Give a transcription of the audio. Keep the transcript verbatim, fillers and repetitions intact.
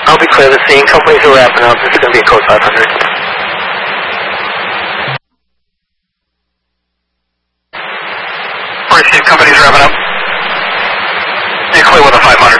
I'll be clear. The scene. Companies are wrapping up. This is going to be a code five hundred. Alright, scene. Companies are wrapping up. You're clear with a five hundred.